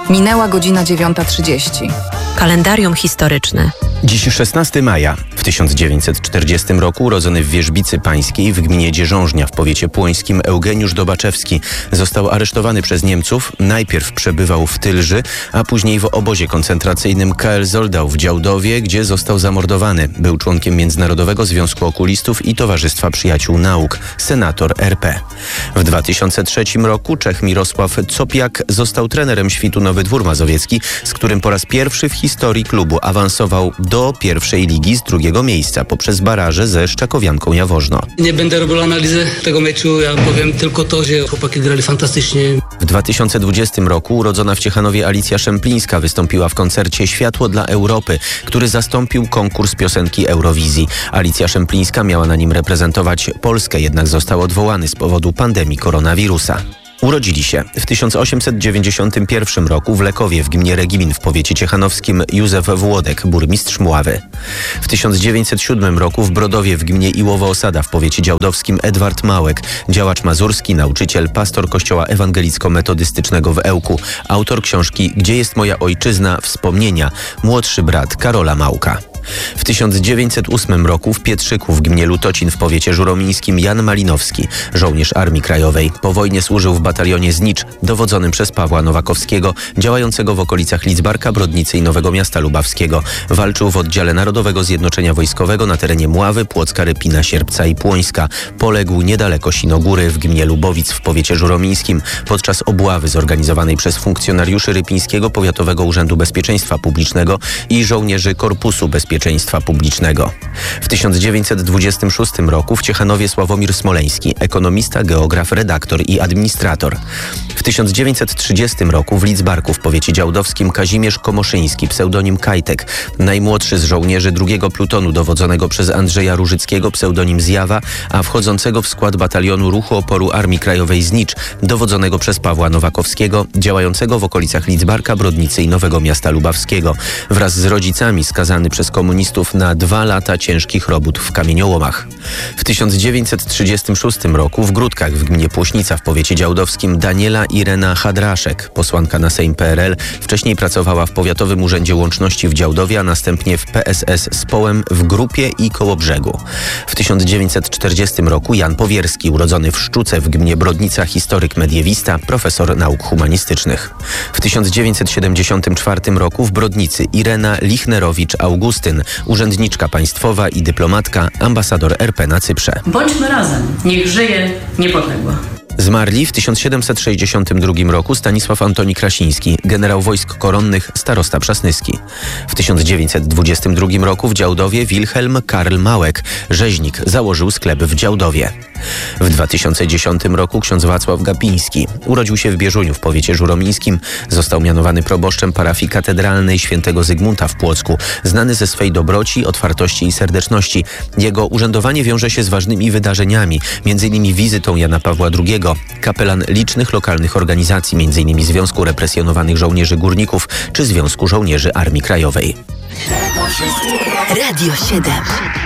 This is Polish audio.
Minęła godzina 9:30. Kalendarium historyczne. Dziś 16 maja. W 1940 roku urodzony w Wierzbicy Pańskiej w gminie Dzierżążnia w powiecie płońskim Eugeniusz Dobaczewski został aresztowany przez Niemców. Najpierw przebywał w Tylży, a później w obozie koncentracyjnym KL Zoldau w Działdowie, gdzie został zamordowany. Był członkiem Międzynarodowego Związku Okulistów i Towarzystwa Przyjaciół Nauk, senator RP. W 2003 roku Czech Mirosław Copiak został trenerem Świtu Nowy Dwór Mazowiecki, z którym po raz pierwszy w historii klubu awansował do pierwszej ligi z drugiego miejsca poprzez baraże ze Szczakowianką Jaworzno. Nie będę robił analizy tego meczu, ja powiem tylko to, że chłopaki grali fantastycznie. W 2020 roku urodzona w Ciechanowie Alicja Szemplińska wystąpiła w koncercie Światło dla Europy, który zastąpił konkurs piosenki Eurowizji. Alicja Szemplińska miała na nim reprezentować Polskę, jednak został odwołany z powodu pandemii koronawirusa. Urodzili się w 1891 roku w Lekowie w gminie Regibin w powiecie ciechanowskim Józef Włodek, burmistrz Mławy. W 1907 roku w Brodowie w gminie Iłowo-Osada w powiecie działdowskim Edward Małek, działacz mazurski, nauczyciel, pastor kościoła ewangelicko-metodystycznego w Ełku, autor książki Gdzie jest moja ojczyzna? Wspomnienia, młodszy brat Karola Małka. W 1908 roku w Pietrzyku w gminie Lutocin w powiecie żuromińskim Jan Malinowski, żołnierz Armii Krajowej. Po wojnie służył w batalionie Znicz, dowodzonym przez Pawła Nowakowskiego, działającego w okolicach Lidzbarka, Brodnicy i Nowego Miasta Lubawskiego. Walczył w oddziale Narodowego Zjednoczenia Wojskowego na terenie Mławy, Płocka, Rypina, Sierpca i Płońska. Poległ niedaleko Sinogóry w gminie Lubowic w powiecie żuromińskim podczas obławy zorganizowanej przez funkcjonariuszy Rypińskiego Powiatowego Urzędu Bezpieczeństwa Publicznego i żołnierzy Korpusu Bezpieczeństwa Publicznego. W 1926 roku w Ciechanowie Sławomir Smoleński, ekonomista, geograf, redaktor i administrator. W 1930 roku w Lidzbarku w powiecie działdowskim Kazimierz Komoszyński, pseudonim Kajtek, najmłodszy z żołnierzy drugiego plutonu dowodzonego przez Andrzeja Różyckiego, pseudonim Zjawa, a wchodzącego w skład batalionu Ruchu Oporu Armii Krajowej Znicz, dowodzonego przez Pawła Nowakowskiego, działającego w okolicach Lidzbarka, Brodnicy i Nowego Miasta Lubawskiego. Wraz z rodzicami skazany przez komunistów na 2 lata ciężkich robót w kamieniołomach. W 1936 roku w Gródkach w gminie Płośnica w powiecie działdowskim Daniela Irena Hadraszek, posłanka na Sejm PRL, wcześniej pracowała w Powiatowym Urzędzie Łączności w Działdowie, a następnie w PSS Społem w Grupie i Kołobrzegu. W 1940 roku Jan Powierski, urodzony w Szczuce w gminie Brodnica, historyk mediewista, profesor nauk humanistycznych. W 1974 roku w Brodnicy Irena Lichnerowicz-Augustyn, urzędniczka państwowa i dyplomatka, ambasador RP na Cyprze. Bądźmy razem, niech żyje niepodległa. Zmarli w 1762 roku Stanisław Antoni Krasiński, generał wojsk koronnych, starosta przasnyski. W 1922 roku w Działdowie Wilhelm Karl Małek, rzeźnik, założył sklep w Działdowie. W 2010 roku ksiądz Wacław Gapiński urodził się w Bieżuniu w powiecie żuromińskim. Został mianowany proboszczem parafii katedralnej świętego Zygmunta w Płocku, znany ze swej dobroci, otwartości i serdeczności. Jego urzędowanie wiąże się z ważnymi wydarzeniami, m.in. wizytą Jana Pawła II, kapelan licznych lokalnych organizacji, m.in. Związku Represjonowanych Żołnierzy Górników czy Związku Żołnierzy Armii Krajowej. Radio 7.